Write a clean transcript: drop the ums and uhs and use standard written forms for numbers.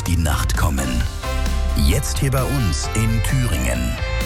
die Nacht kommen. Jetzt hier bei uns in Thüringen.